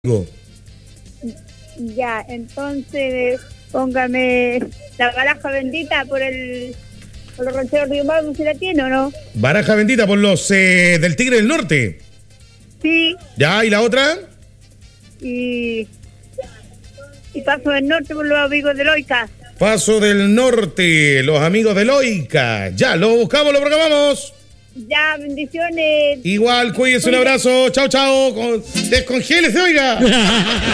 Ya, entonces póngame la baraja bendita por los rancheros Río Mago, si la tiene o no. Baraja bendita por los del Tigre del Norte. Sí. Ya, ¿y la otra? Y Paso del Norte por los amigos de Loica. Paso del Norte, los amigos de Loica. Ya, lo buscamos, lo programamos. Ya, bendiciones. Igual, cuídense, un abrazo. Chao, chao. Descongélese, oiga.